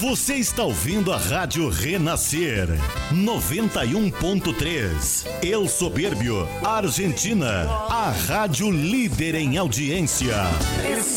Você está ouvindo a Rádio Renascer 91.3. El Soberbio, Argentina. A rádio líder em audiência.